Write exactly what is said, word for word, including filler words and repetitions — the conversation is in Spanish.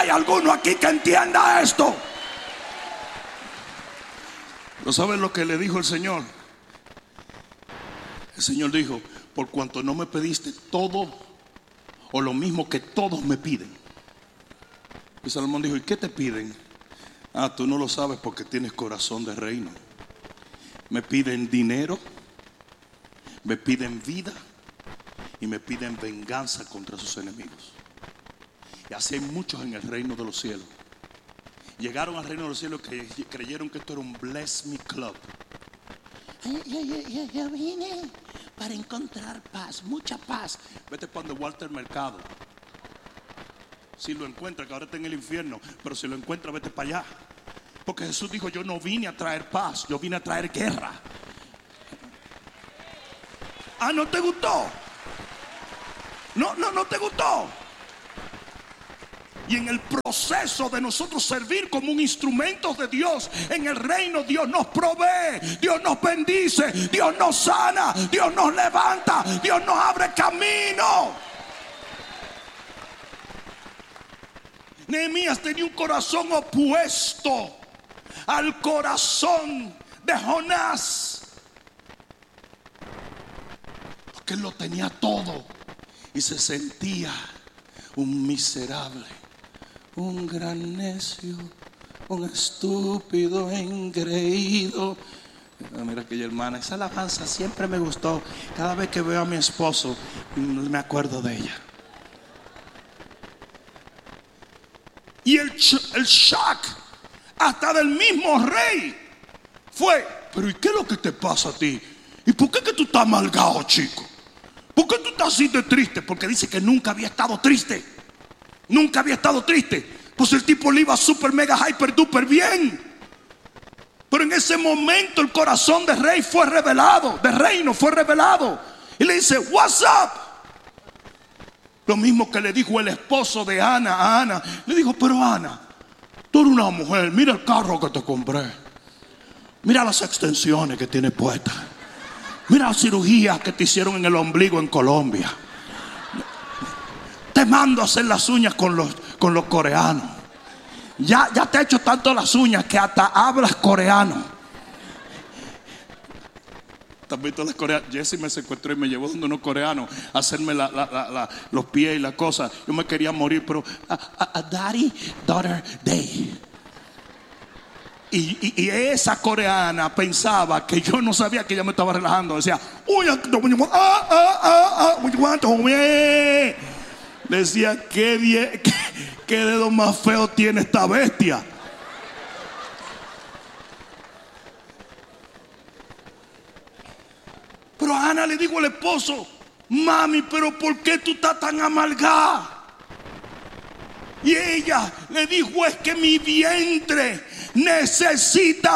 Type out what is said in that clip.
Hay alguno aquí que entienda esto. ¿No saben lo que le dijo el Señor? El Señor dijo: por cuanto no me pediste todo o lo mismo que todos me piden. Y Salomón dijo: ¿y qué te piden? Ah, tú no lo sabes porque tienes corazón de reino. Me piden dinero, me piden vida y me piden venganza contra sus enemigos. Y así hay muchos en el reino de los cielos. Llegaron al reino de los cielos que creyeron que esto era un Bless Me Club. Ay, ay, ay, ay, yo vine para encontrar paz, mucha paz. Vete para donde Walter Mercado. Si lo encuentra, que ahora está en el infierno, pero si lo encuentra, vete para allá. Porque Jesús dijo: yo no vine a traer paz, yo vine a traer guerra. Ah, ¿no te gustó? No, no, no te gustó. Y en el proceso de nosotros servir como un instrumento de Dios en el reino, Dios nos provee, Dios nos bendice, Dios nos sana, Dios nos levanta, Dios nos abre camino. Nehemías tenía un corazón opuesto al corazón de Jonás, porque él lo tenía todo y se sentía un miserable, un gran necio, un estúpido engreído. Mira aquella hermana, esa alabanza siempre me gustó. Cada vez que veo a mi esposo me acuerdo de ella. Y el, el shock hasta del mismo rey fue: pero ¿y qué es lo que te pasa a ti? ¿Y por qué que tú estás amargado, chico? ¿Por qué tú estás así de triste? Porque dice que nunca había estado triste. Nunca había estado triste. Pues el tipo le iba super mega hyper duper bien. Pero en ese momento el corazón del rey fue revelado, del reino fue revelado. Y le dice: what's up? Lo mismo que le dijo el esposo de Ana a Ana. Le dijo: pero Ana, tú eres una mujer, mira el carro que te compré, mira las extensiones que tienes puestas, mira las cirugías que te hicieron en el ombligo en Colombia. Te mando a hacer las uñas con los, con los coreanos. Ya, ya te he hecho tanto las uñas que hasta hablas coreano. También todas las coreanas. Jesse me secuestró y me llevó donde unos coreanos a hacerme la, la, la, la, los pies y la cosa. Yo me quería morir, pero a, a, a daddy, daughter, day. Y, y, y esa coreana pensaba que yo no sabía que ella me estaba relajando. Decía: uy, ah, ah, ah, ah, decía: ¿qué, die, qué, qué dedo más feo tiene esta bestia? Pero a Ana le dijo el esposo: mami, pero ¿por qué tú estás tan amargada? Y ella le dijo: es que mi vientre necesita